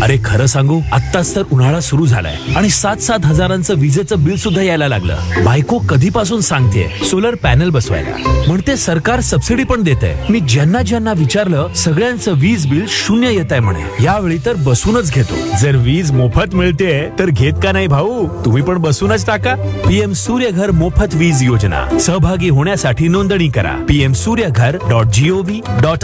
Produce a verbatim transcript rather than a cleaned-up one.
अरे खरं सांगू, आत्ताच तर उन्हाळा सुरू झालाय आणि सात सात हजारांचं विजेचं बिल सुद्धा यायला लागलं. बायको कधीपासून सांगतेय सोलर पॅनल बसवायला, म्हणते सरकार सबसिडी पण देतंय. मी ज्यांना ज्यांना विचारलं सगळ्यांचं वीज बिल शून्य येत आहे म्हणे. यावेळी तर बसूनच घेतो. जर वीज मोफत मिळते तर घेत का नाही भाऊ? तुम्ही पण बसूनच टाका. पीएम सूर्यघर मोफत वीज योजना. सहभागी होण्यासाठी नोंदणी करा PM Surya Ghar dot G O V dot